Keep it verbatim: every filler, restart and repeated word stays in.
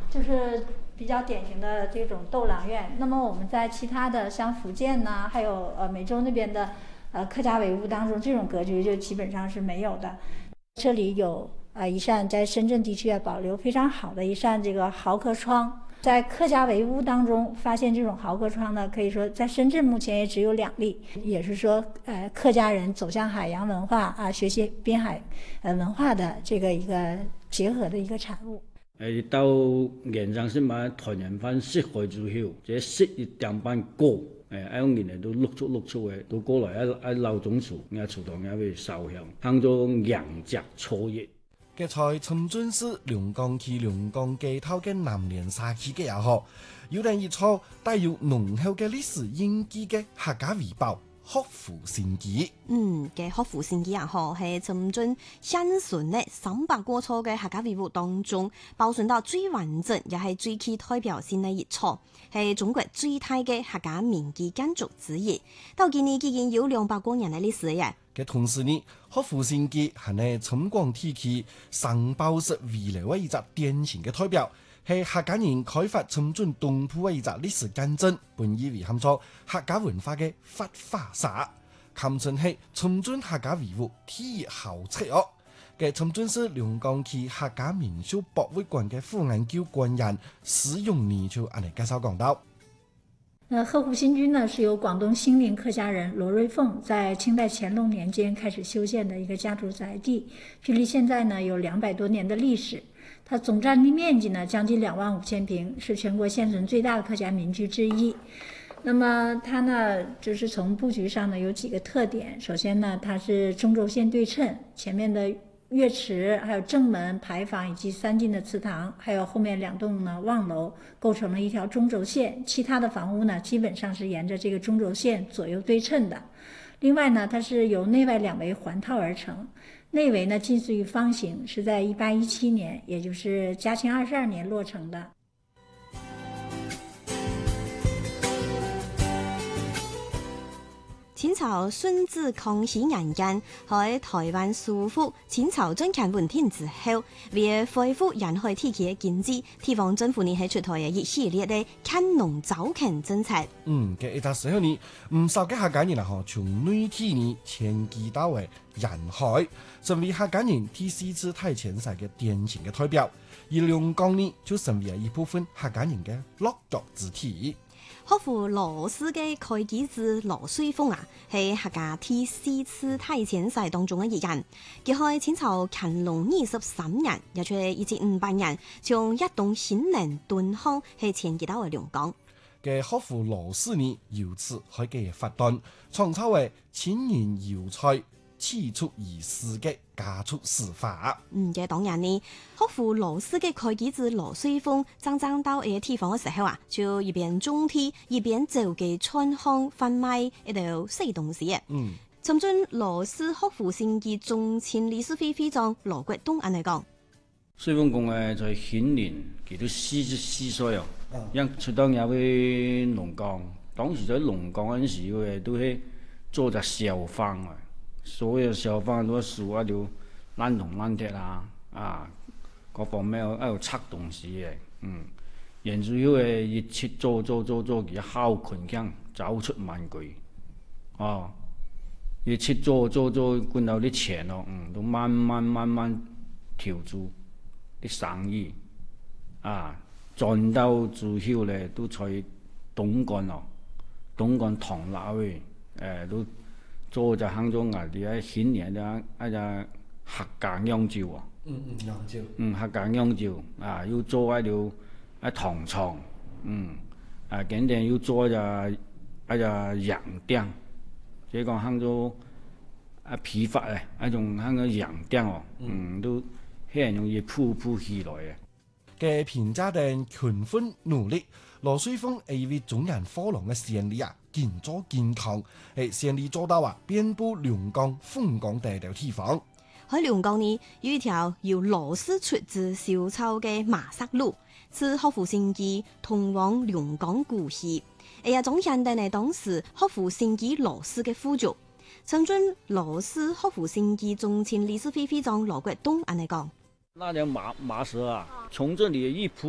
就是比较典型的这种斗廊院。那么我们在其他的像福建呐、还有呃梅州那边的呃客家围屋当中，这种格局就基本上是没有的。这里有呃一扇在深圳地区保留非常好的一扇这个壕壳窗。在客家围屋当中发现这种壕壳窗呢，可以说在深圳目前也只有两例，也是说呃客家人走向海洋文化啊，学习滨海呃文化的这个一个结合的一个产物。 誒到現場先買台人翻識開之後，這識一點半高，誒一種人嚟都碌出碌出嘅，都過來一一樓總廚，也廚堂也會燒香，當做洋隻初夜。 嘅在深圳市龍崗區龍崗街頭嘅南聯社區嘅也好，有人一座帶有濃厚嘅歷史印記嘅客家圍堡學府新記。 嗯，嘅學府新記也好，係深圳現存咧三百多座嘅客家圍堡當中，保存到最完整也係最具代表性嘅一座，係中國最大嘅客家民居建築之一。到今年已經有兩百多年嘅歷史嘅。 嘅同時呢，學府新記係呢深廣地區商報式圍樓嘅一隻典型嘅代表，係客家人開發深圳東部嘅一隻歷史見證，本意為含咗客家文化嘅發化沙，堪稱係深圳客家圍屋第一豪宅哦。嘅深圳市龍崗區客家民俗博物館嘅副研究官員史永年就按嚟介紹講到。 那鶴湖新居呢，是由廣東興寧客家人羅瑞鳳在清代乾隆年間開始修建的一個家族宅地，距離現在呢有兩百多年的歷史。它總佔地面積呢將近兩萬五千平，是全國現存最大的客家民居之一。那麼它呢，就是從佈局上呢有幾個特點。首先呢，它是中軸線對稱，前面的月池，還有正門、牌坊以及三進的祠堂，還有後面兩棟呢望樓，構成了一條中軸線。其他的房屋呢，基本上是沿着這個中軸線左右對稱的。另外呢，它是由內外兩圍環套而成，內圍呢近似於方形，是在一八一七年，也就是嘉慶二十二年落成的。 清朝順治康熙年間，喺台灣收復清朝政權穩定之後，為恢復沿海地區嘅經濟，地方政府呢係出台嘅一系列嘅看農招勤政策。 嗯，嘅一個時候呢，唔少嘅客家人啊，嗬，從內地呢遷居到嘅沿海，成為客家人第四次大遷徙嘅典型嘅代表。而龍崗呢，就成為一部分客家人嘅落腳之地。 學府羅氏嘅開基子羅瑞鳳啊，係客家第四次大遷徙當中嘅一人。佢喺清朝乾隆二十三年，也就係一七五八年，從一棟新寧敦煌係遷居到嘅龍崗。 嘅學府羅氏呢，由此開嘅發端，創造為千年油菜起出而事嘅家族史法。 嗯，嘅當然呢，學府羅氏嘅開基子羅瑞鳳爭爭到呢個地方嘅時候啊，就一邊種地，一邊做嘅川巷販賣一道小東西嘅。嗯，深圳羅氏學府新記總遷理事會會長羅國東安嚟講， 瑞鳳公誒在顯年佢都四十四歲哦，因出當入去龍崗，當時在龍崗嗰陣時佢都係做隻小販啊。所有小販都數喺度爛銅爛鐵啊，啊，各方面喺度拆東西嘅，嗯，然之後誒一切做做做做佢好困強，走出萬句，哦，一切做做做揾到啲錢咯，嗯，都慢慢慢慢調住啲生意，啊，賺到最後咧都在東莞咯，東莞唐樓嘅，誒都。做就行咗外地喺顯年就一隻客家央照啊， 嗯嗯央照， 嗯客家央照啊，要做喺度喺糖廠，嗯啊，緊定要做一隻一隻洋釘，即係講行咗一批發咧，一種行咗洋釘哦，嗯都很容易鋪鋪起來嘅。 嘅評價定勤奮努力，羅瑞鳳係為中人科郎嘅善理啊，健做健康，係善理做到啊，遍佈龍崗、鳳崗地條地方。 喺龍崗呢，有一條由羅氏出自小丑嘅馬石路，是學府新記通往龍崗故鄉。哎呀，總顯得呢當時學府新記羅氏嘅富足。深圳羅氏學府新記總遷理事會會長羅國東安嚟講。 那條馬馬蛇啊，從這裡一鋪